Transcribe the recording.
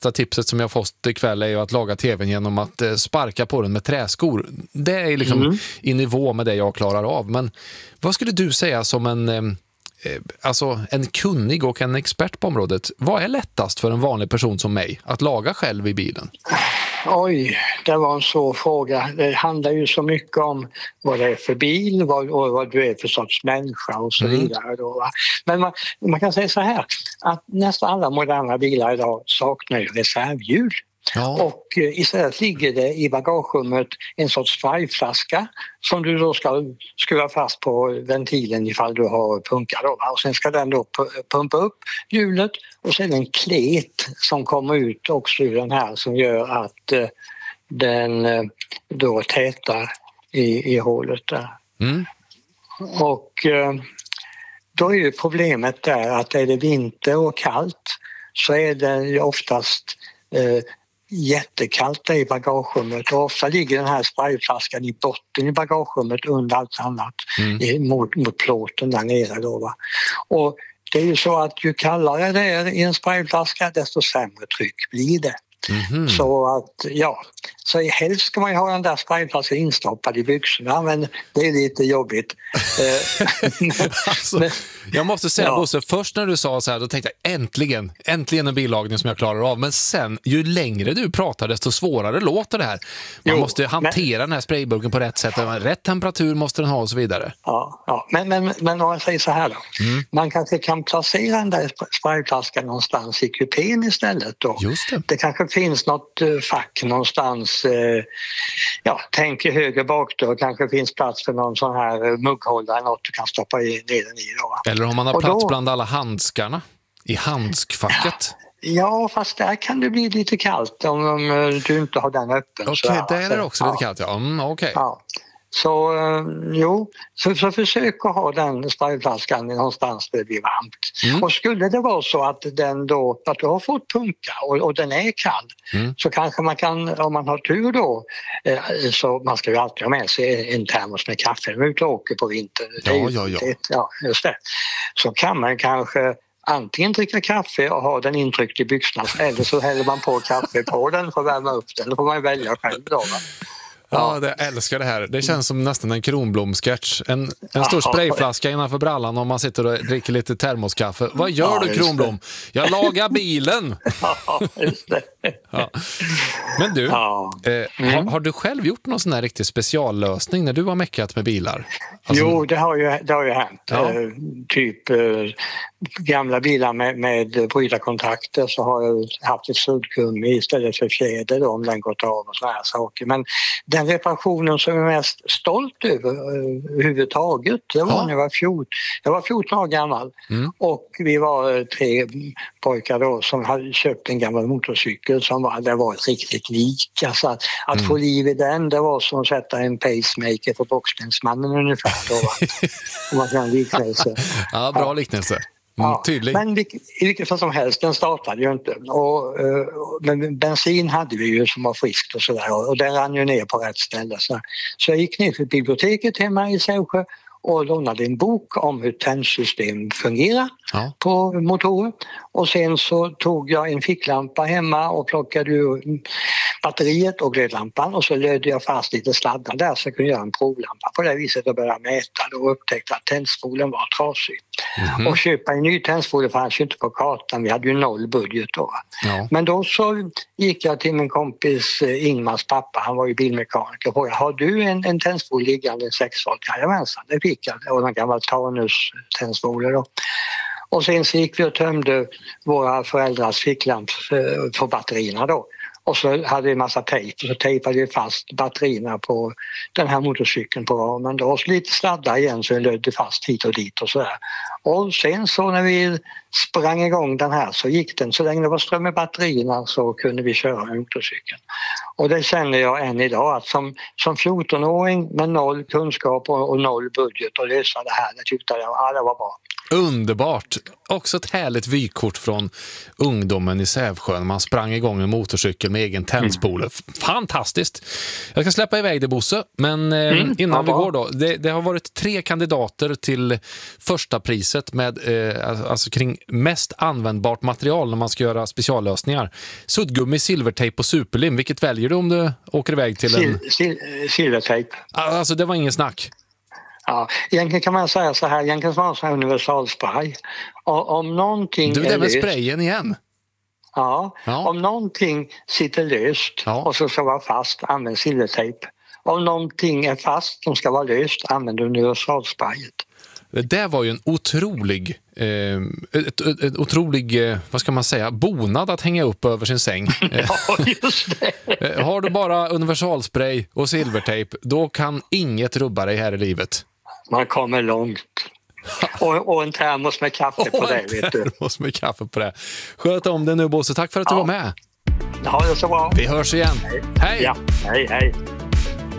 bästa tipset som jag fått ikväll är ju att laga tvn genom att sparka på den med träskor. Det är liksom i nivå med det jag klarar av. Men vad skulle du säga som en kunnig och en expert på området? Vad är lättast för en vanlig person som mig att laga själv i bilen? Oj, det var en svår fråga. Det handlar ju så mycket om vad det är för bil, vad du är för sorts människa och så vidare. Då, va? Men man kan säga så här, att nästan alla moderna bilar idag saknar ju reservhjul. Ja. Och istället ligger det i bagagerummet en sorts sprayflaska som du då ska skruva fast på ventilen ifall du har punka då, va? Och sen ska den då pumpa upp hjulet och sen en klet som kommer ut också ur den här som gör att den då tätar i hålet där. Och då är ju problemet där att är det vinter och kallt så är det ju oftast jättekallt i bagagerummet och ofta ligger den här sprayflaskan i botten i bagagerummet under allt annat mot plåten där nere då, va? Och det är ju så att ju kallare det är i en sprayflaska desto sämre tryck blir det. Så att så helst ska man ju ha den där sprayflaskan instoppad i byxorna, men det är lite jobbigt. Jag måste säga, Bosse, först när du sa så här, då tänkte jag äntligen en billagning som jag klarar av, men sen ju längre du pratar desto svårare låter det här. Man måste hantera den här sprayburken på rätt sätt, rätt temperatur måste den ha och så vidare. Men om jag säger så här då, man kanske kan placera den där sprayflaskan någonstans i kupén istället då. Just det. Det kanske finns något fack någonstans, tänk i höger bakdörr, kanske finns plats för någon sån här mugghållare, något du kan stoppa ner den i då. Eller om man har plats bland alla handskarna i handskfacket. Ja, fast där kan det bli lite kallt om du inte har den öppen. Okej, där är det också lite kallt. Ja. Så försök att ha den sprayflaskan någonstans där det blir varmt. Och skulle det vara så att den då, att du har fått punka och den är kall, så kanske man kan, om man har tur då, så man ska ju alltid ha med sig en termos med kaffe när man är ute och åker på vintern. Just det. Så kan man kanske antingen dricka kaffe och ha den intryckt i byxorna, eller så häller man på kaffe på den för att värma upp den. Då får man välja själv då, va? Ja, jag älskar det här. Det känns som nästan en Kronblom-sketch. En stor sprayflaska innanför brallan om man sitter och dricker lite termoskaffe. Vad gör du, Kronblom? Jag lagar bilen! Just det. Men du, har du själv gjort någon sån här riktig speciallösning när du har meckat med bilar? Alltså... Jo, det har ju hänt. Typ gamla bilar med brytarkontakter, så har jag haft ett suddgummi istället för fjäder då, om den gått av och såna här saker. Men den reparationen som jag är mest stolt över överhuvudtaget, det var när jag var 14 år gammal och vi var 3 pojkar då som hade köpt en gammal motorcykel som var ett riktigt lik. Alltså att få liv i den, det var som att sätta en pacemaker för boxningsmannen ungefär då, om man kan liknelse. Ja, bra liknelse. Tydlig. Men i vilket fall som helst, den startade ju inte. Men bensin hade vi ju som var friskt och sådär, och den rann ju ner på rätt ställe. Så jag gick ner till biblioteket hemma i Sävsjö och lånade en bok om hur tändsystem fungerar på motorer. Och sen så tog jag en ficklampa hemma och plockade ur batteriet och glödlampan, och så lödde jag fast lite sladdar där så jag kunde göra en provlampa på det viset och börja mäta och upptäckte att tändspolen var trasig. Och köpa en ny tändspole fanns ju inte på kartan, vi hade ju 0 budget då. Men då så gick jag till min kompis Ingmars pappa, han var ju bilmekaniker, och frågade, har du en tändspole liggande, en 6-volt? Jajamensan, det fick jag, och en gammal Tanus tändspole då. Och sen så gick vi och tömde våra föräldrars ficklamp för batterierna då. Och så hade vi en massa tejp, och så tejpade vi fast batterierna på den här motorcykeln på ramen då. Och så lite sladdar igen så vi lödde fast hit och dit och sådär. Och sen så när vi sprang igång den här så gick den, så länge det var ström i batterierna så kunde vi köra med motorcykeln. Och det känner jag än idag, att som 14-åring med 0 kunskap och 0 budget och lösa det här, det tyckte jag det var bra. Underbart. Också ett härligt vykort från ungdomen i Sävsjön. Man sprang igång en motorcykel med egen tändspole. Fantastiskt. Jag ska släppa iväg det, Bosse. Men innan vi går då. Det har varit 3 kandidater till första priset med alltså kring mest användbart material när man ska göra speciallösningar. Suddgummi, silvertejp och superlim. Vilket väljer du om du åker iväg till en... Silvertejp. Alltså det var ingen snack. Ja, egentligen kan man säga så här, egentligen var det en sån här universalspray. Om någonting Du, det med sprayen igen. Ja, om någonting sitter löst och så ska vara fast, använd silvertejp. Om någonting är fast som ska vara löst, använd universalsprayet. Det där var ju en otrolig, vad ska man säga, bonad att hänga upp över sin säng. Ja, just det. Har du bara universalspray och silvertejp, då kan inget rubba dig här i livet. Man kommer långt. Och en termos med kaffe på det, vet du. En termos med kaffe på det. Sköt om det nu, Bosse. Tack för att du var med. Ha det så bra. Vi hörs igen. Hej! Ja, hej.